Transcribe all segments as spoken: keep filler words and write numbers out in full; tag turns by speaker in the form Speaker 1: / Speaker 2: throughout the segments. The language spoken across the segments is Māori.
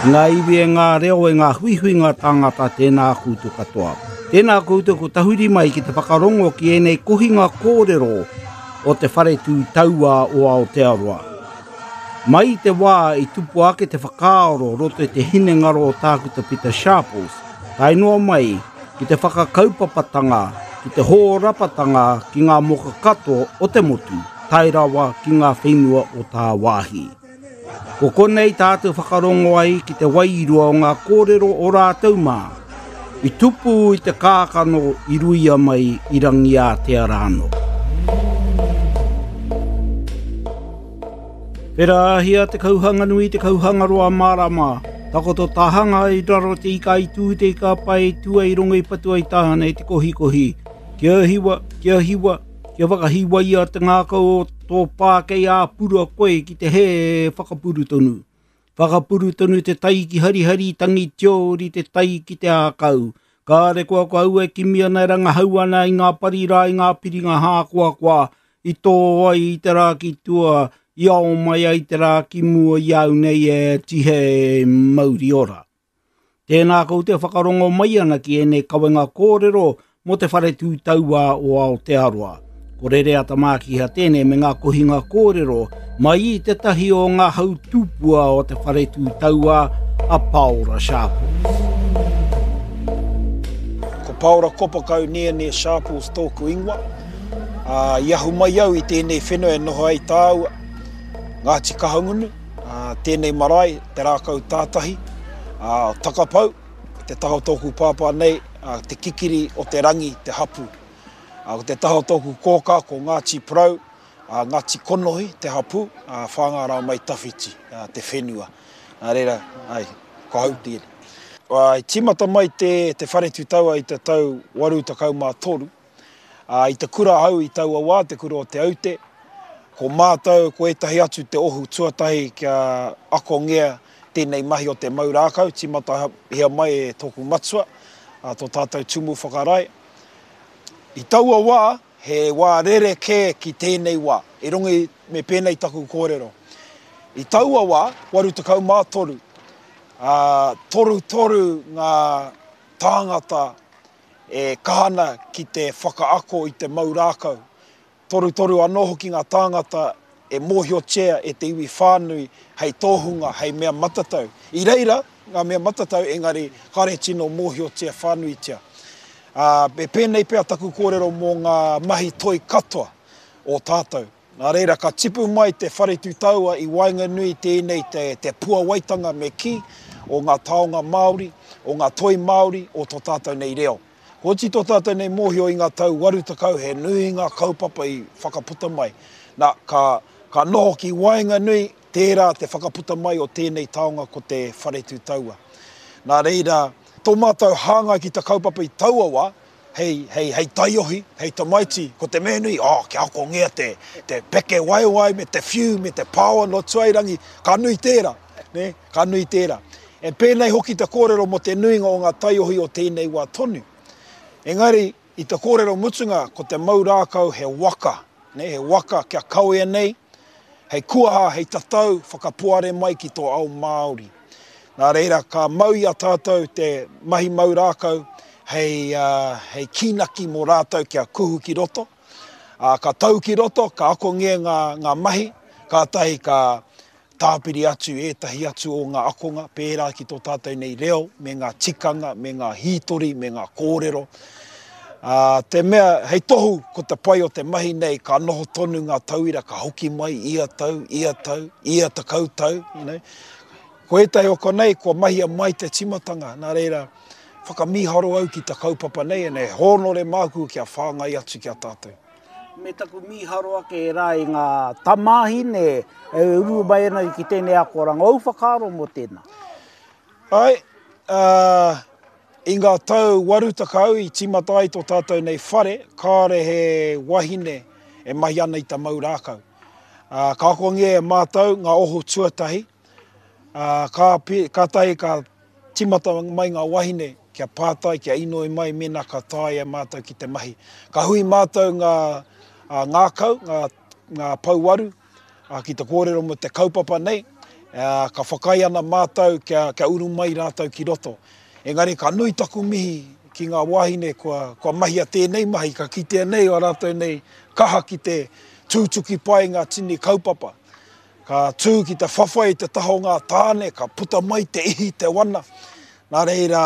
Speaker 1: Ngā iwi e ngā reo e ngā huihui ngā tangata tēnā koutou katoa. Tēnā koutou ko tahuri mai ki te whakarongo ki enei kohinga kōrero o te whare tū taua o Aotearoa. Mai te wā i tupu ake te whakaoro roto e te hine ngaro o tākuta Peter Sharples. Tainoa mai ki te whakakaupapatanga, ki te hōrapatanga ki ngā moka kato o te motu, tairawa ki ngā whenua o tā wāhi. Ko konei tātou whakarongo ai ki te wairua o ngā kōrero o rātou mā. I tupu i te kākano i ruia mai i rangi a te arano. Pera ahia te kauhanga nui te kauhanga roa marama. Takoto tahanga i raro te ika i tū te ika pai tua i rongo i patua i tahana i te kohi kohi. Kia hiwa, kia hiwa, kia wakahiwa ia te ngākau o tō pākei a pura koe ki te he whakapuru tonu. Whakapuru tonu te tai ki hari hari tangi tiori te tai ki te ākau. Kāre kua kua ue ki mia nei ranga hauana i ngā parira i ngā piringa hā kua kua. I tō ai i te rā ki tua, i ao mai ai te rā ki mua i au nei e tihe mauri ora. Tēnā kou te whakarongo mai ana ki ene kawenga kōrero mo te whare tū taua o Aotearoa. Ko rere atamaki ha tēnei me ngā kohinga kōrero mai i te tahi o ngā hau tūpua o te whare tū taua a Paula Sharples.
Speaker 2: Ko Paula kopakau nia ne Sharples tōku ingoa. Uh, Iahu mai au i tēnei whenua e noho ai tāua. Ngāti kahangunu, uh, tēnei marae, te rākau tātahi, uh, takapau, te taho tōku pāpā nei, uh, te kikiri o te rangi, te hapu. Uh, te taho tōku kōka ko Ngāti Prau, uh, Ngāti Konohi, te hapu, uh, whāngara mai tawhiti, uh, te whenua. Uh, reira, ai, ko hau tere. Uh, timata mai te, te wharetu taua i te tau waru takau mā toru. Uh, I te kura hau i taua wā, te kura o te aute. Ko mātou, ko etahi atu te ohu tuatahi kia ako ngea tēnei mahi o te maurākau, timata hea mai e tōku matua, uh, tō tātou tumu whakarai. I taua wā, he wā rere kē ki tēnei wā, e rongi me pēnei taku kōrero. I taua wā, waru takau mā toru, uh, toru toru ngā tāngata e kahana ki te whakaako i te maurākau. Toru toru anō hoki ngā tāngata e mōhiotia e te iwi whānui hei tōhunga, hei mea matatau. I reira, ngā mea matatau, engari kare tino mōhiotia whānui tia. Uh, e pēnei pēr taku kōrero mō ngā mahi toi katoa o tātou. Nā reira, ka tipu mai te wharetu taua i Wainganui tēnei te, te pua waitanga me ki o ngā taonga Māori, o ngā toi Māori, o tō tātou nei reo. Hoti tō tātou nei mōhio i ngā tau waru takau, he nui ngā kaupapa i whakaputa mai. Nā, ka, ka noho ki Wainganui, tērā te whakaputa mai o tēnei taonga ko te wharetu taua. Nā reira, tō mātou hāngai ki ta kaupapa i taua wā, hei, hei, hei taiohi, hei tamaiti, ko te menui, oh, ki ako ngea te, te peke waiwai, me te whiu, me te power no tuairangi, ka nui tērā, ne? Ka nui tērā. E pēnei hoki te kōrero mo te nuinga o ngā taiohi o tēnei wā tonu. Engari, i te kōrero mutunga, ko te maurākau he waka, ne? He waka kia kauea nei, hei kuaha, hei tatau, whakapuare mai ki tō au Māori. Nā reira, ka mau i a tātou te mahi maurākau, hei, uh, hei kinaki mō rātou kia kuhu ki roto. Uh, ka tau ki roto, ka ako ngea ngā, ngā mahi, ka tahi ka tāpiri atu, etahi atu o ngā akonga, pērā ki tō tātou nei reo, me ngā tikanga, me ngā hītori, me ngā kōrero. Uh, te mea, hei tohu, ko te pai o te mahi nei, ka noho tonu ngā tauira, ka hoki mai, ia tau, ia tau, ia takau tau, you know. Ko etai o konei, ko mahia mai te timatanga, nā reira, whakamiharo au ki ta kaupapa nei, ene honore māku kia whāngai atu kia tātou.
Speaker 1: Me taku miharo ake e rā i ngā tamahine, e uru mai ana ki tēnei akoranga, au whakaro mo tēnā?
Speaker 2: Ai, uh, i ngā tau waru takau i timata ai tō tātou nei whare, kāre he wahine e mahi ana i ta maurākau. Uh, ka ako nge e mātou ngā oho tuatahi, Uh, ka, ka tahi ka timata mai ngā wahine, kia pātai, kia inoi mai, mena ka tāia mātou ki te mahi. Ka hui mātou ngā, uh, ngā kau, ngā, ngā pauwaru, uh, ki te kōrero mo te kaupapa nei, Uh, ka whakai ana mātou kia, kia uru mai rātou ki roto. Engari ka nui taku mihi ki ngā wahine kua, kua mahia tēnei mahi, ka kitea nei o rātou nei kaha ki te tūtuki pai ngā tini kaupapa. Ka tū ki te whawhai te taho ngā tāne, ka puta mai te ihi te wana. Nā reira,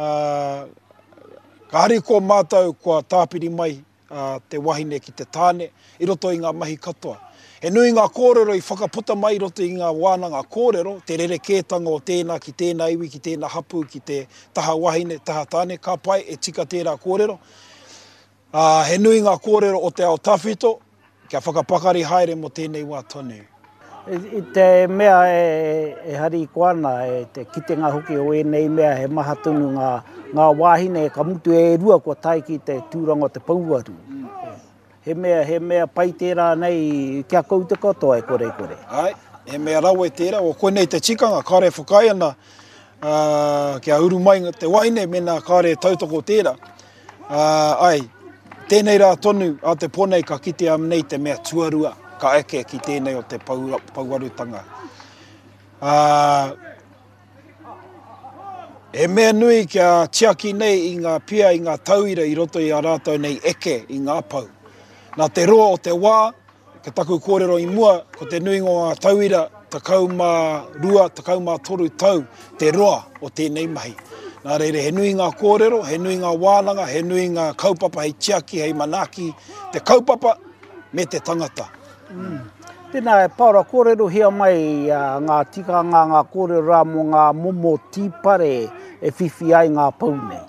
Speaker 2: uh, ka hari ko mātou kua tāpiri mai uh, te wahine ki te tāne, i roto i ngā mahi katoa. He nui ngā kōrero i whakaputa mai roto i ngā wānanga kōrero, te rere kētanga o tēnā ki tēnā iwi, ki tēnā hapu, ki te taha wahine, taha tāne, ka pai e tika tērā kōrero. Uh, he nui ngā kōrero o te ao tawhito, kia whakapakari haere mo tēnei wā tonu.
Speaker 1: I, I te mea e, e hari koana, e te kitenga hoki o e nei mea he maha tunu ngā, ngā wāhine ka mutu e rua kua tai ki te tūranga te pauaru. He mea, he mea pai tērā nei kia kou te katoa e kore kore.
Speaker 2: Ai, he mea rau e tērā, o koe nei te tikanga, kāre whakai ana, uh, kia uru mai te waine, mena kāre tautoko tērā. Uh, ai, tēnei rā tonu a te ponei ka kite am nei te mea tuarua, ka eke ki tēnei o te pau, pauarutanga. Uh, he mea nui kia tiaki nei i ngā pia i ngā tauira i roto i a rātou nei eke i ngā pau. Nā te roa o te wā, ke taku kōrero i mua, ko te nui ngō ngā tauira, takau mā rua, takau mā toru tau, te roa o tēnei mahi. Nā reire, he nui ngā kōrero, he nui ngā wānanga, he nui ngā kaupapa, hei tiaki, hei manaki, te kaupapa me te tangata.
Speaker 1: Mm. Tēnā e paura kōrero hea mai uh, ngā tikanga, ngā kōrero rā mo ngā momo tīpare e whiwhi ai ngā pau nei.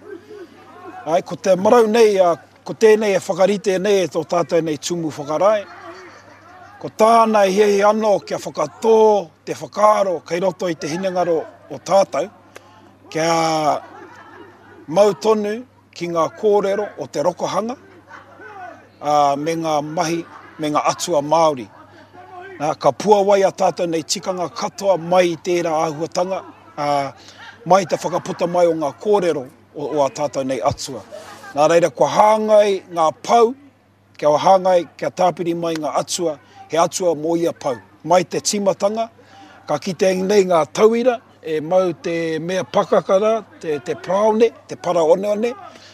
Speaker 2: Ai, ko te marau nei, uh, ko tēnei e whakarite nei e tō tātou nei tumu whakarai. Ko tāna e hehi anō kia whakatō, te whakaaro, kei roto i te hinengaro o tātou, kia mau tonu ki ngā kōrero o te rokohanga, uh, me ngā mahi, me ngā atua Māori. Uh, ka pua wai a tātou nei tikanga katoa mai i tērā āhuatanga, uh, mai te whakaputa mai o ngā kōrero o, o a tātou nei atua. Nā reira, kua hāngai ngā pau, kia hāngai, kia tāpiri mai ngā atua, he atua mō ia pau. Mai te timatanga, ka kite nei ngā tauira, e mau te mea pakakara, te, te praone, te para one one,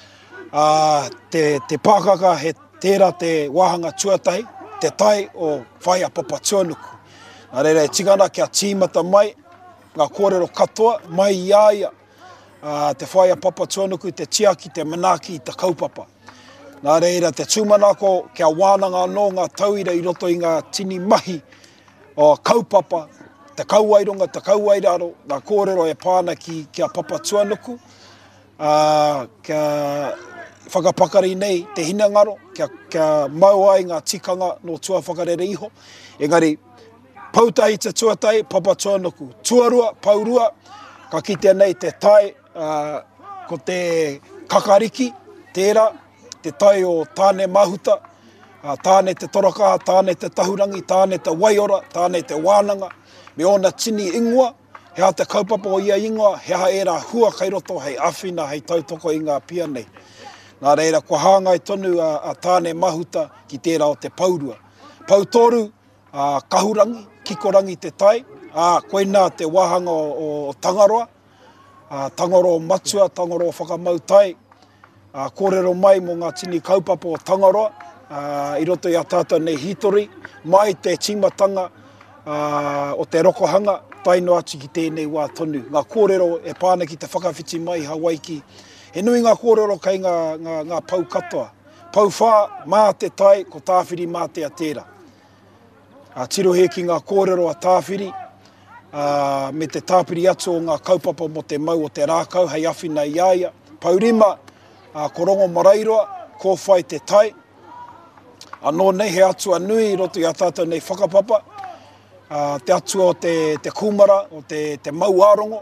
Speaker 2: uh, te, te pakaka he tērā te wāhanga tuatahi, te tai o whai a papa tuanuku. Nā reira, e tigana kia tīmata mai, ngā kōrero katoa, mai i aia, Uh, te whai a papa tuanuku, te tiaki, te manaki, te kaupapa. Nā reira, te tūmanako kia wānanga anō ngā tauira i roto i ngā tini mahi o kaupapa, te kauaironga, te kauairaro, ngā kōrero e pāna ki kia papa tuanuku, uh, kia whakapakari nei te hinangaro, kia, kia mau ai ngā tikanga no tua whakarere iho. Engari, pautahi te tuatai, papa tuanuku, tuarua, paurua, ka kitea nei te tai, Uh, ko te kakariki, tērā, te tai o tāne mahuta, uh, tāne te toraka, tāne te tahurangi, tāne te waiora, tāne te wānanga, me ona tini ingoa, hea te kaupapa o ia ingoa, hea e rā hua kai roto, hei awhina, hei tautoko i ngā pia nei. Nā reira, ko hāngai tonu a, a tāne mahuta ki tērā o te paurua. Pautoru, uh, kahurangi, kikorangi te tai, uh, koina te wāhanga o, o Tangaroa, Uh, tangaro o matua, tangaro o whakamautai, uh, kōrero mai mo ngā tini kaupapa o Tangaroa, uh, i roto i a tātou nei hitori, mai te timatanga uh, o te rokohanga, taino atu ki tēnei wā tonu. Ngā kōrero e pāna ki te whakawhiti mai Hawaii ki. He nui ngā kōrero kai ngā, ngā, ngā pau katoa. Pau whā, mā te tai, ko tāwhiri mā te atera. Uh, tirohe ki ngā kōrero a tāwhiri, Uh, me te tāpiri atu o ngā kaupapa mo te mau o te rākau, hei awhina i aia. Paurima, uh, ko rongo marairoa, ko whai te tai. Anō nei he atua nui roto i a tātou nei whakapapa. Uh, te atua o te, te kumara, o te, te mau ārongo.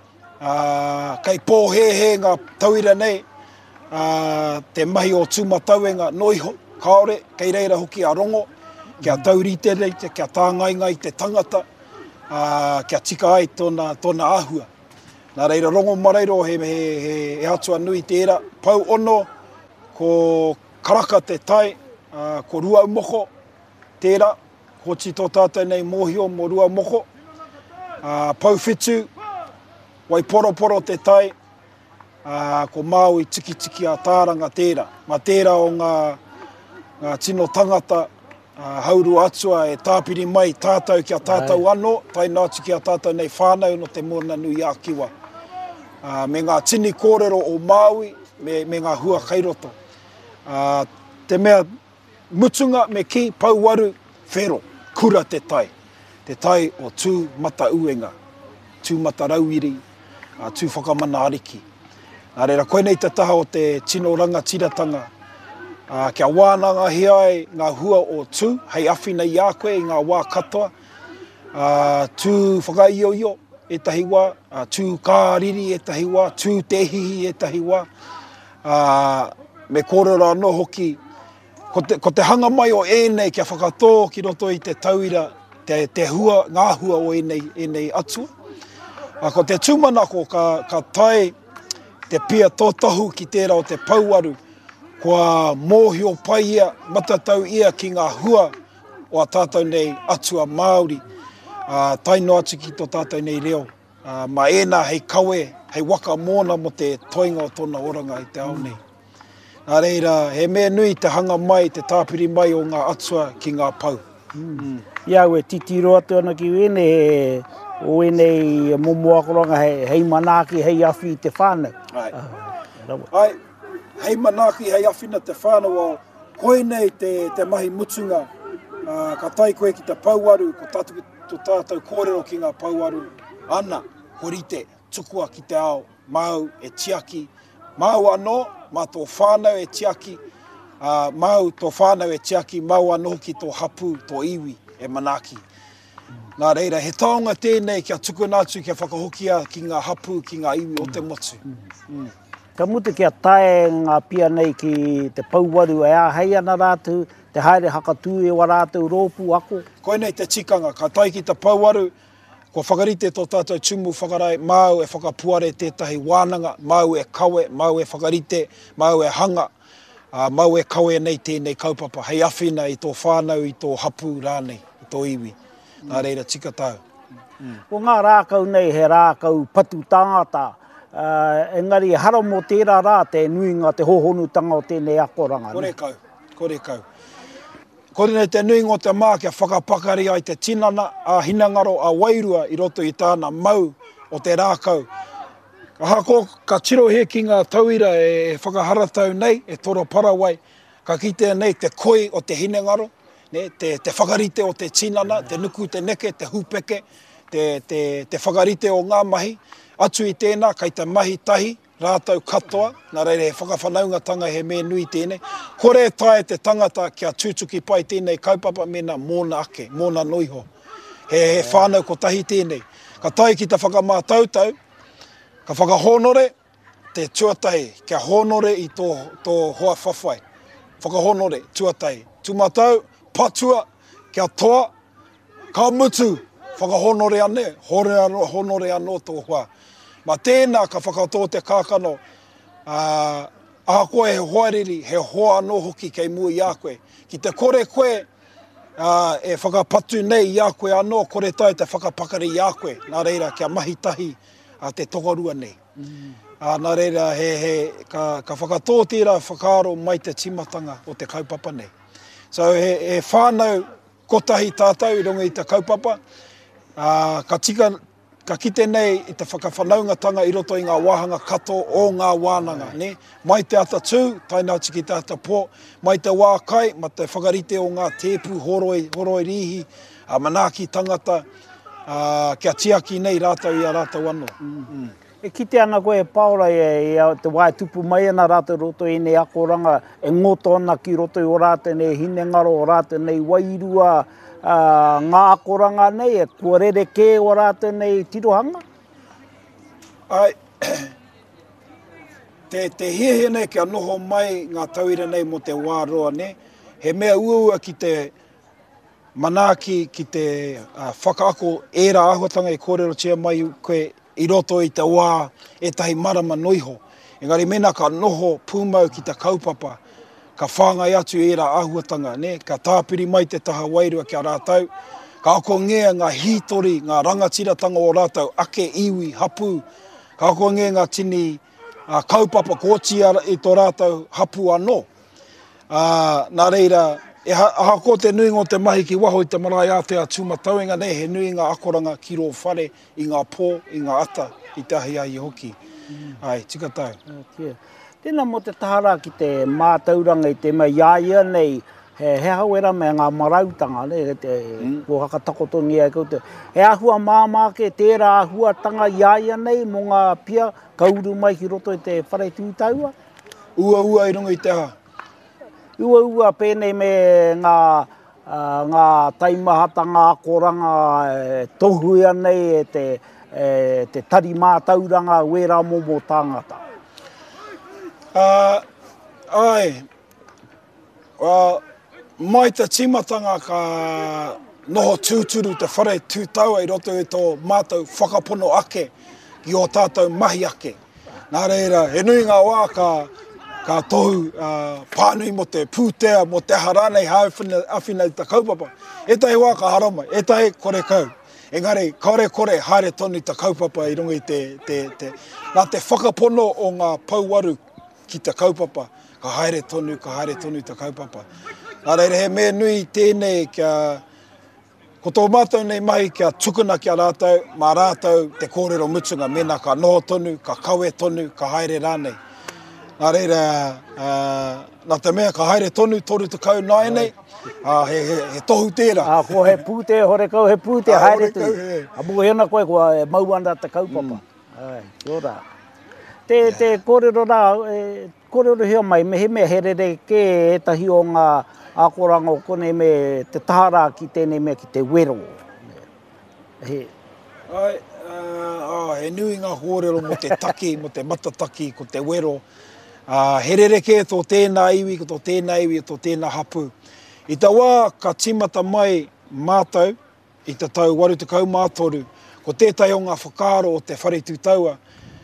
Speaker 2: Uh, kei pōhehe ngā tauira nei, uh, te mahi o tūmatauenga noiho, kaore, kei reira hoki a rongo, kia taurite rei, kia tāngaingai te tangata. Uh, kia tika ai tōna, tōna āhua. Nā reira rongo marairo he, he, he, he atua nui tērā. Pau ono, ko karaka te tai, uh, ko rua moko tērā. Hoci tō tātou nei mōhio mo rua moko. uh, pauwhitu, wai poro poro te tai, uh, ko Māui tiki tiki a tāranga tērā. Ma tērā o ngā, ngā tino tangata uh, hauru atua e tāpiri mai tātou ki a tātou anō, tai nātu ki a tātou nei whānau no te mōna nui a kiwa. Uh, me ngā tini kōrero o Māui, me, me ngā hua kairoto. Uh, te mea mutunga me ki pauwaru whero, kura te tai. Te tai o tū mata uenga, tū mata rauiri, uh, tū whakamana ariki. Nā reira, koe nei te taha o te tino ranga tiratanga. Uh, kia wānanga hiai ngā hua o tū, hei awhina i a koe i ngā wā katoa. Uh, tū whakaioio e tahi wā, uh, tū kāriri e tahi wā, tū tehihi e tahi wā. Uh, me kōrero anō hoki, ko te, ko te hanga mai o ēnei kia whakatō ki roto i te tauira, te, te hua, ngā hua o ēnei, ēnei atua. Uh, ko te tūmanako ka, ka tai te pia tōtahu ki tērā o te pauaru, kua mōhio pai ia, matatau ia ki ngā hua o a tātou nei atua Māori. Uh, taino atu ki tō tātou nei reo. Uh, ma ēnā hei kawe, hei waka mōna mo te toinga o tōna oranga i te ao nei. Nā reira, he mea nui te hanga mai, te tāpiri mai o ngā atua ki ngā pau.
Speaker 1: Mm. Mm. Iau e titiro atu ana ki wene, he, o enei momoakoronga, hei, hei manaki, hei awhi te whānau.
Speaker 2: Ai,
Speaker 1: uh,
Speaker 2: Ai hei manaki, hei awhina te whānau, koe nei te, te mahi mutunga, uh, ka tai koe ki te pauaru, ko tātou tō tātou kōrero ki ngā pauaru, ana, horite, tukua ki te ao, mau e tiaki, mau anō, mā tō whānau e tiaki, uh, mau tō whānau e tiaki, mau anō ki tō hapu, tō iwi, e manaki. Mm. Nā reira, he taonga tēnei kia tuku nātu, kia whakahokia ki ngā hapu, ki ngā iwi o te motu. Mm. Mm.
Speaker 1: Ka mute kia tae ngā pia nei ki te pauwaru e a hei ana rātu, te haere hakatū e wa rātou rōpū ako.
Speaker 2: Koe nei te tikanga, ka tai ki te pauwaru, ko whakarite tō tātou tumu whakarai, māu e whakapuare tētahi wānanga, māu e kawe, māu e whakarite, māu e hanga, uh, māu e kawe nei tēnei kaupapa, hei awhina i tō whānau, i tō hapu rānei, i tō iwi. Nā reira, tika tau.
Speaker 1: Mm. Ko ngā rākau nei, he rākau patu tāngata, uh, engari hara mō tērā rā te nuinga, te hohonutanga o tēnei akoranga.
Speaker 2: Kore kau, kore kau. Kore nei te nuinga o te mā kia whakapakari ai te tinana, a hinangaro, a wairua i roto i tāna mau o te rākau. Ka hako, ka tiro he ki ngā tauira e whakaharatau nei, e toro parawai, ka kite nei te koi o te hinangaro, ne, te, te whakarite o te tinana, te nuku, te neke, te hupeke, te, te, te whakarite o ngā mahi. Atu i tēnā, kai te mahi tahi, rātau katoa, nā reire he whakawhanaungatanga he me nui tēnei. Kore tae te tangata kia tūtuki pai tēnei kaupapa mena mōna ake, mōna noiho. He, he whānau ko tahi tēnei. Ka tai ki te whakamātautau, ka whakahonore, te tuatahi, kia honore i tō, tō hoa whawhai. Whakahonore, tuatahi. Tumatau, patua, kia toa, ka mutu, whakahonore ane, hore anō, honore anō tō hoa. Ma tēnā ka whakatō te kākano, uh, aha koe he hoariri, he hoa anō hoki kei mua i a koe. Ki te kore koe, uh, e whakapatu nei i a koe anō, kore tai te whakapakari i a koe. Nā reira, kia mahitahi uh, te tokorua nei. Mm. Uh, nā reira, he, he, ka, ka whakatō tira whakaaro mai te timatanga o te kaupapa nei. So he, he whānau kotahi tātou i runga i te kaupapa, uh, ka tika ka kite nei i te whakawhanaungatanga i roto i ngā wāhanga kato o ngā wānanga. Ne? Mai te ata tū, tainā tiki te ata pō, mai te wā kai, ma te whakarite o ngā tēpū horoi, horoi rihi, a manaki tangata, a, kia tiaki nei rātau i a rātau anō. Mm. Mm.
Speaker 1: E kite ana koe paora e, e te wai tupu mai ana rātau roto i nei akoranga, e ngoto ana ki roto i o rātau nei hinengaro, o rātau nei wairua, Uh, ngā akoranga nei, e kua rereke o rātou nei tirohanga?
Speaker 2: Ai, te, te hehe nei kia noho mai ngā tauira nei mo te wāroa ne, he mea uaua ki te manaki, ki te uh, whakaako era āhuatanga i kōrero tia mai koe i roto i te wā e tahi marama noiho. Engari mena ka noho pūmau ki te kaupapa, ka whāngai atu era āhuatanga, ne? Ka tāpiri mai te taha wairua kia rātau, Ka ako ngea ngā hītori, ngā rangatiratanga o rātou, ake, iwi, hapu. Ka ako ngea ngā tini uh, kaupapa kōtia i tō rātou hapu anō. Uh, nā reira, e ha, aha ko te nui ngō te mahi ki waho i te marae a te atumatauenga, nei he nui ngā akoranga ki rō whare, i ngā pō, i ngā ata, i te ahi ai hoki. Mm. Ai, tika tau.
Speaker 1: Okay. Tēnā mo te tahara ki te mātauranga i te mai iaia nei, he, he hauera me ngā marautanga, ne, te, mm. ko hakatakotongi ai koutou. He ahua māmā ke tērā ahua tanga iaia nei mo ngā pia kauru mai ki roto i te whare tūtaua?
Speaker 2: Ua ua i runga i te ha.
Speaker 1: Ua ua pēnei me ngā, uh, ngā taimahatanga akoranga e, tohuia nei e te, e, te tari mātauranga wera momo tāngata.
Speaker 2: Uh, ai, uh, mai te timatanga ka noho tūturu te whare tūtaua i roto i tō mātou whakapono ake ki o tātou mahi ake. Nā reira, he nui ngā wā ka, ka tohu uh, pānui mo te pūtea, mo te haranei hawhina awhina i ta kaupapa. E tahi wā ka haramai, e tahi kore kau. Engari, kore kore haere tonu i ta kaupapa i runga i te, te, te, nā te whakapono o ngā pauaru ki te kaupapa, ka haere tonu, ka haere tonu i te kaupapa. Nā reira, he mea nui tēnei kia, ko tō mātou nei mahi kia tukuna kia rātou, mā rātou te kōrero mutunga, mena ka noho tonu, ka kawe tonu, ka haere rānei. Nā reira, uh, nā te mea ka haere tonu, toru te kau nai nei, uh, he, he, he tohu tērā.
Speaker 1: Ah, ko he pūte, hore kau he pūte, ah, haere tonu. He. A mua hena koe kua e mauanda te kaupapa. Mm. Ai, kia ora. Te, yeah. te kōrero rā, e, kōrero hea mai, me he mea herere ke e tahi o ngā akoranga o kone me te tahara ki tēnei mea ki te wero. He.
Speaker 2: Ai, uh, oh, he nui ngā kōrero mo te taki, mo te matataki, ko te wero. Uh, herere ke tō tēnā iwi, ko tō tēnā iwi, tō tēnā hapu. I tā wā, ka timata mai mātou, i te tau waru te kau mātoru, ko tētai o ngā whakaaro o te whare tūtaua,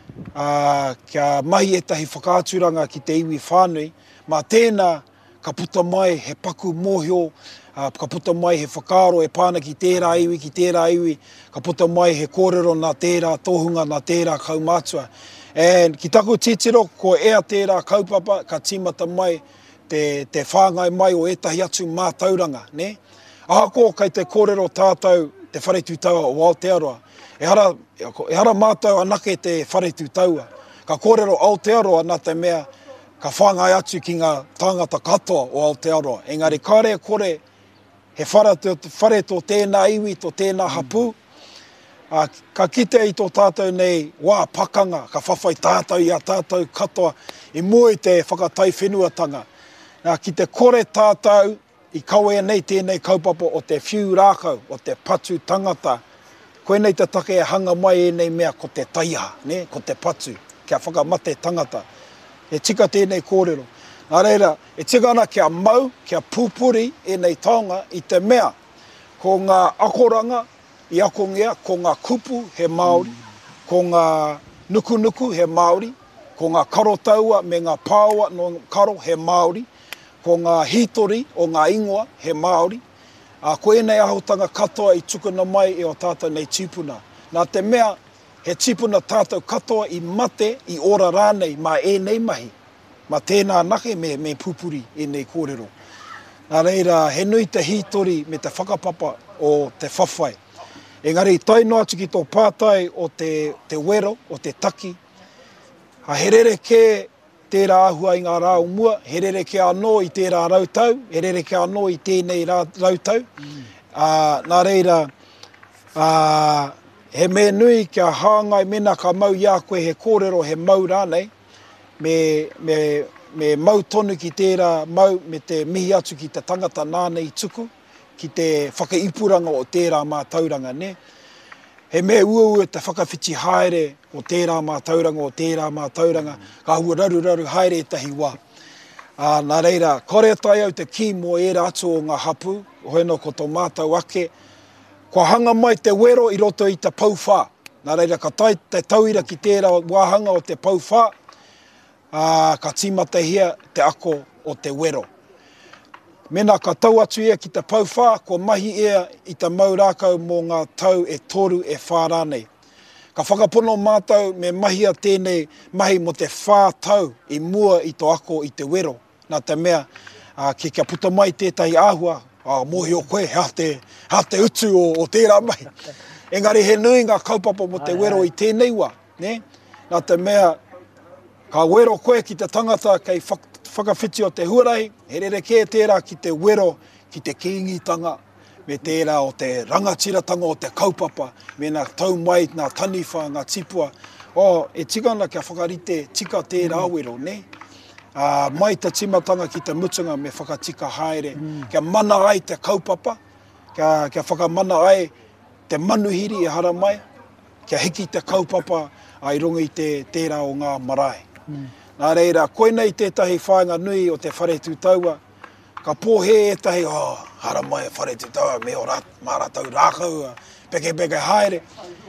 Speaker 2: Uh, kia mahi e tahi whakāturanga ki te iwi whānui, mā tēnā ka puta mai he paku mōhio, uh, ka puta mai he whakaaro e pāna ki tērā iwi, ki tērā iwi, ka puta mai he kōrero nā tērā tohunga, nā tērā kaumātua. And ki taku titiro, ko ea tērā kaupapa, ka timata mai te, te whāngai mai o etahi atu mātauranga, ne? Ahako kai te kōrero tātou te whare tūtaua o Aotearoa. E hara, e hara mātou anake te whare tūtaua. Ka kōrero Aotearoa nā te mea ka whāngai atu ki ngā tāngata katoa o Aotearoa. Engari, kāre kore he whare tō tēnā iwi, tō tēnā hapu. Uh, ka kite i tō tātou nei wā pakanga, ka whawhai tātou i a tātou katoa, i mua i te whakatai whenuatanga. Uh, ki te kore tātou, i kaue nei tēnei kaupapa o te whiu rākau, o te patu tangata, koe nei te take e hanga mai e nei mea ko te taiha, ne? Ko te patu, kia whakamate tangata. E tika tēnei kōrero. Nā reira, e tika ana kia mau, kia pūpuri e nei taonga i te mea, ko ngā akoranga i akongia, ko ngā kupu he Māori, ko ngā nukunuku he Māori, ko ngā karotaua me ngā pāua no karo he Māori, ko ngā hitori o ngā ingoa he Māori, Uh, ko enei ahotanga katoa i tukuna mai e o tātou nei tipuna. Nā te mea, he tipuna tātou katoa i mate i ora rānei mā e nei mahi. Mā tēnā nake me, me pupuri e nei kōrero. Nā reira, he nui te hitori me te whakapapa o te whawhai. Engari, taino atu ki tō pātai o te, te wero, o te taki. Ha herere ke tērā ahua i ngā rā umua, herere ke anō i tērā rautau, herere ke anō i tēnei rā, rautau. Mm. Uh, nā reira, uh, he me nui kia hāngai mena ka mau ia koe he kōrero he mau rānei, me, me, me mau tonu ki tērā mau me te mihi atu ki te tangata nānei tuku, ki te whakaipuranga o tērā mātauranga, ne? He mea ua ua te whakawhiti haere o tērā mātauranga, o tērā mātauranga, ka hua raru raru haere tahi wā. Uh, nā reira, kore tai au te ki mo e atu o ngā hapu, hoeno ko tō mātau ake, kua hanga mai te wero i roto i te pauwhā. Nā reira, ka tai te tauira ki tērā wāhanga o te pauwhā, uh, ka timata hia te ako o te wero. Mena ka tau atu ia ki te pauwha, ko mahi ea i te maurākau mō ngā tau e toru e whārānei. Ka whakapono mātou me mahia tēnei mahi mo te whātau i mua i tō ako i te wero. Nā te mea, uh, ki kia puta mai tētahi āhua, uh, mohi o koe, ha te, ha te utu o, o tērā mai. Engari he nui ngā kaupapa mo te wero i tēnei wā. Ne? Nā te mea, ka wero koe ki te tangata kei whak, whakawhiti o te huarahi, he rere kē tērā ki te wero, ki te kīngitanga, me tērā o te rangatiratanga o te kaupapa, me nā tau mai, nā taniwha, ngā tipua. O, e tikana kia whakarite tika tērā mm. wero, ne? Uh, mai te timatanga ki te mutunga me whakatika haere. Mm. Kia mana ai te kaupapa, kia, kia whakamana ai te manuhiri e hara mai, kia hiki te kaupapa ai runga i te tērā o ngā marae. Mm. Nā reira, koe nei tētahi whāinga nui o te whare tūtaua, ka pōhe e tahi, oh, hara mai whare tūtaua, me o rat, māratau rākau, peke peke haere.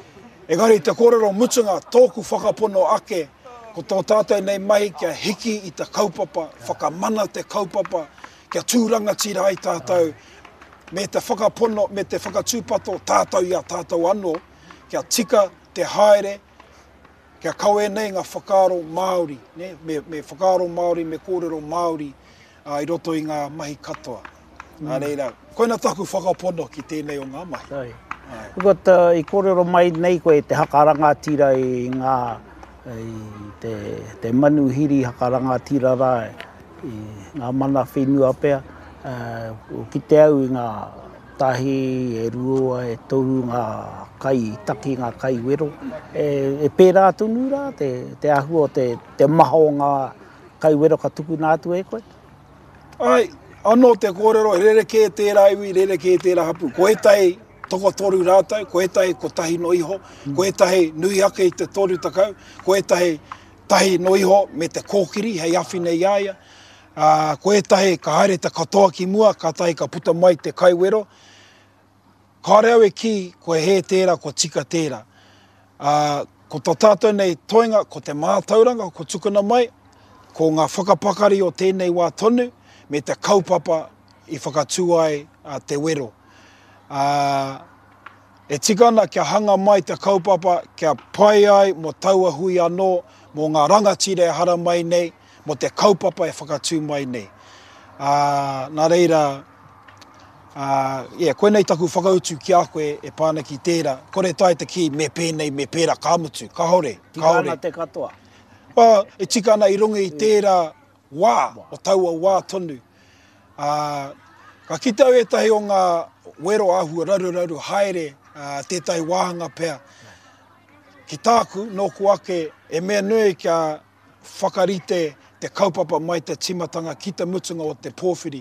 Speaker 2: E gari te kōrero mutunga, tōku whakapono ake, ko tō tātou nei mai kia hiki i te kaupapa, whakamana te kaupapa, kia tūranga tira ai tātou, me te whakapono, me te whakatūpato tātou ia tātou anō, kia tika te haere, kia kaue nei ngā whakaaro Māori, ne? Me, me whakaaro Māori, me kōrero Māori, uh, i roto i ngā mahi katoa. Mm. Nā reira, koina taku whakapono ki tēnei o ngā mahi.
Speaker 1: Kukot, uh, i kōrero mai nei koe te hakaranga tira i ngā, i te, te manuhiri hakaranga tira rā, i ngā mana whenua pēr, uh, ki te au i ngā tahi, e rua, e toru ngā kai, taki ngā kai wero. E, e pērā tunu rā, te, te ahu o te, te maho ngā kai wero ka tuku nātu e koe?
Speaker 2: Ai, anō te kōrero, rere kē tērā iwi, rere kē tērā hapu. Ko e tahi toko toru rātau, ko e tahi ko tahi no iho, mm. ko e tahi nui ake i te toru takau, ko e tahi tahi no iho me te kōkiri, hei awhine iaia. Uh, ko e tahi ka haere te katoa ki mua, ka tahi ka puta mai te kai wero. Ka reo e ki, ko e he tērā, ko tika tērā. Uh, ko tā tātou nei toinga, ko te mātauranga, ko tukuna mai, ko ngā whakapakari o tēnei wā tonu, me te kaupapa i whakatū ai uh, te wero. Uh, e tikana kia hanga mai te kaupapa, kia pai ai mo taua hui anō, mo ngā rangatira e hara mai nei, mo te kaupapa e whakatū mai nei. Uh, nā reira, Uh, yeah, koe nei taku whakautu ki a koe e pāna ki tērā. Kore tai te ki me pēnei, me pērā kāmutu. Ka hore, ka hore.
Speaker 1: Tikana te katoa?
Speaker 2: Uh, e tikana i runga i tērā wā, o taua wā tonu. Uh, ka kitau e tahi o ngā wero ahua raru raru haere uh, tētahi wāhanga pēr. Ki tāku, nōku ake, e mea nui kia whakarite te kaupapa mai te timatanga ki te mutunga o te pōwhiri.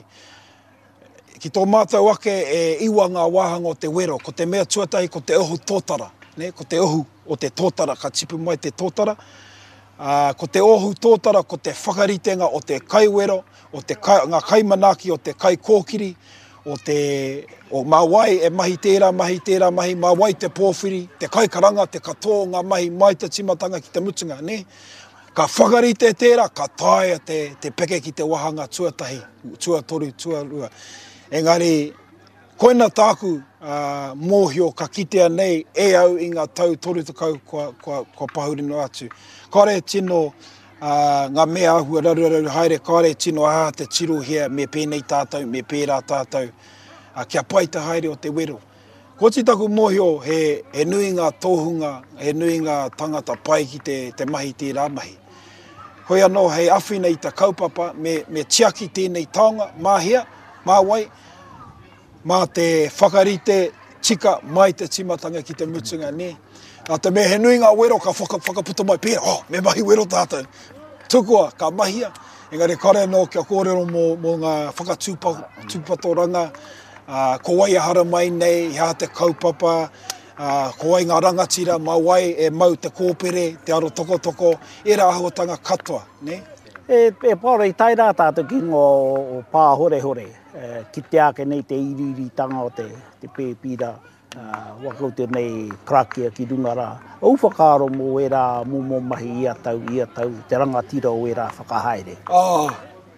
Speaker 2: Ki tō mātou ake e iwa ngā wāhanga o te wero, ko te mea tuatahi ko te ohu tōtara, ne? Ko te ohu o te tōtara, ka tipu mai te tōtara. Uh, ko te ohu tōtara, ko te whakaritenga o te kai wero, o te kai, ngā kaimanaki o te kai kōkiri, o te o mawai e mahi tērā, mahi tērā, mahi mawai te pōwhiri, te kai karanga, te katoa ngā mahi mai te timatanga ki te mutunga, ne? Ka whakarite tērā, ka taia te, te peke ki te wahanga tuatahi, tuatoru, tuarua. Engari, koina tāku uh, mōhio ka kitea nei e au i ngā tau toru takau kua, kua, kua pahurino atu. Kare tino uh, ngā mea ahua raru raru haere, kare tino aha te tiro hea me pēnei tātou, me pērā tātou, uh, kia pai te haere o te wero. Ko ti taku mōhio he, he nui ngā tōhunga, he nui ngā tangata pai ki te, te mahi tērā mahi. Hoi anō hei awhina i te kaupapa, me, me tiaki tēnei taonga, māhia, māwai, mā te whakarite tika mai te timatanga ki te mutunga, ne? Nā te mea he nui ngā wero ka whaka, whakaputa mai pēra, oh, me mahi wero tātou. Tukua, ka mahia. Engari kare no kia kōrero mō, mō ngā whakatūpatoranga, uh, ko wai hara mai nei, hea te kaupapa, uh, ko wai ngā rangatira, mā wai e mau te kōpere, te aro toko toko, e rā ahuatanga katoa, ne?
Speaker 1: E, e pāra i tai rā tātou ki ngō pā hore hore, e, ki te ake nei te iriritanga o te, te pēpira, uh, wakau te nei krakia ki runga rā. Au whakaaro mō e rā mō mō mahi ia tau, ia tau, te rangatira o e rā whakahaere.
Speaker 2: Ah,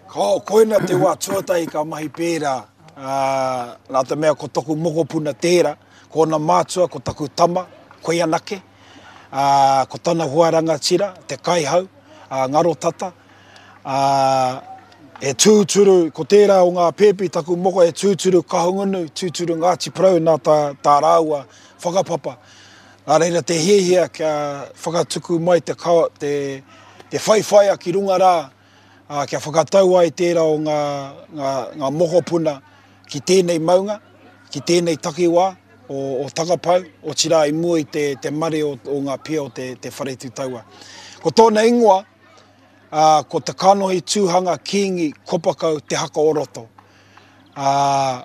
Speaker 2: Ko koina te wā tuatai ka mahi pērā. Uh, nā te mea ko toku mokopuna tērā, ko na mātua, ko taku tama, koe anake, uh, ko tana huaranga tira, te kaihau, uh, ngaro tata. Uh, e tūturu, ko tērā o ngā pēpi taku moko, e tūturu kahungunu, tūturu Ngāti Porou nā tā, tā rāua whakapapa. Nā reira te hiehia kia whakatuku mai te, kawa, te, te whaiwhaia ki runga rā, uh, kia whakatau ai tērā o ngā, ngā, ngā mokopuna ki tēnei maunga, ki tēnei takiwā o, o takapau, o tira i mua i te, te mare o, o ngā pia o te, te wharetu taua. Ko tōna ingoa, uh, ko te kanohi tūhanga kiingi kopakau te haka oroto. Uh,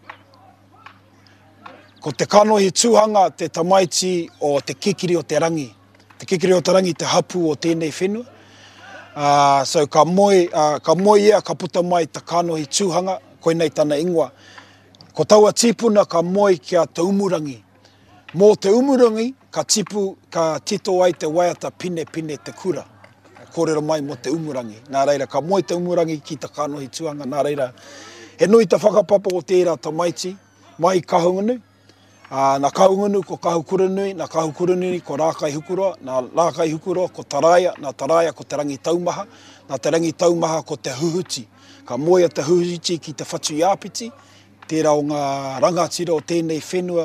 Speaker 2: ko te kanohi tūhanga te tamaiti o te kikiri o te rangi. Te kikiri o te rangi te hapu o tēnei whenua. Uh, so ka moe, uh, ka moe ia ka puta mai te kanohi tūhanga, koe nei tana ingoa. Ko taua tipuna ka moe kia te umurangi. Mō te umurangi, ka tipu, ka tito ai te waiata pine pine te kura. Kōrero mai mo te umurangi. Nā reira, ka moe te umurangi ki te kanohi tūhanga. Nā reira, he nui te whakapapa o tērā tamaiti, mai kahungunu. Uh, nā kahungunu ko kahukuranui, nā kahukuranui ko rākai hukuroa, nā rākai hukuroa ko taraia, nā taraia ko te rangi taumaha, nā te rangi taumaha ko te huhuti. Ka moea te huhuti ki te whatu iāpiti, tērā o ngā rangatira o tēnei whenua,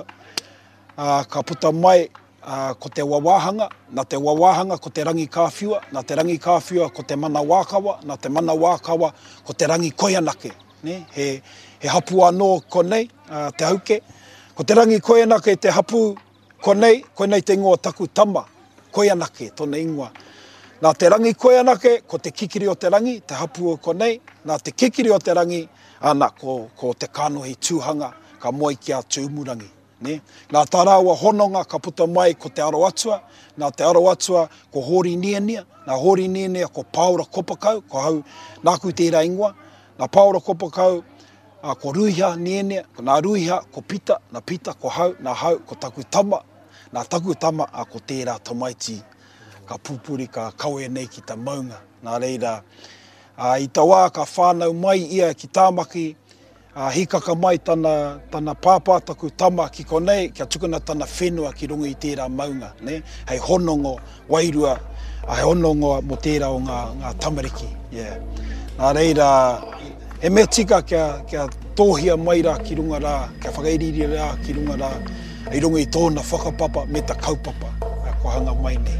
Speaker 2: uh, ka puta mai uh, ko te wawahanga, nā te wawahanga ko te rangi kāwhiua, nā te rangi kāwhiua ko te mana wākawa, nā te mana wākawa ko te rangi koianake. Ne? He, he hapu anō konei, uh, te hauke. Ko te rangi koianake te hapu konei, koe nei te ingoa taku tama, koianake, tōna ingoa. Nā te rangi koianake, ko te kikiri o te rangi, te hapu o konei. Nā te kikiri o te rangi, ana, ko, ko te kanohi tūhanga, ka moe kia te umurangi. Ne? Nā tā rāua hononga ka puta mai ko te aro atua, nā te aro atua ko hori niania, nā hori niania ko paura kopakau, ko hau nāku tērā ingoa. Nā paura kopakau, uh, ko ruiha niania, ko nā ruiha ko pita, nā pita ko hau, nā hau ko taku tama, nā taku tama a ko tērā tamaiti. Ka pupuri, ka kaue nei ki ta maunga. Nā reira, uh, i ta wā ka whānau mai ia ki tāmaki, uh, hikaka mai tana, tana pāpātaku tama ki konei, kia tukuna tana whenua ki runga i tērā maunga. Ne? Hei honongo wairua, uh, hei honongo mo tērā o ngā, ngā tamariki. Yeah. Nā reira, he mea tika kia, kia tōhia mai rā ki runga rā, kia whakairiri rā ki runga rā, i runga i tōna whakapapa me ta kaupapa, uh, ko hanga mai nei.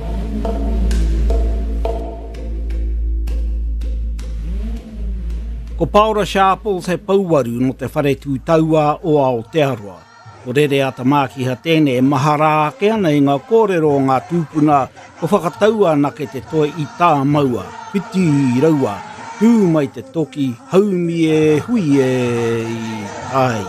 Speaker 1: Ko Paura Sharples he pauaru no te wharetu taua o Aotearoa. Ko rere ata mākiha tēne e maharā ke ana i ngā kōrero o ngā tūpuna ko whakataua na ke te toe i tā maua, whiti i raua, tū mai te toki, haumi e hui e i ai.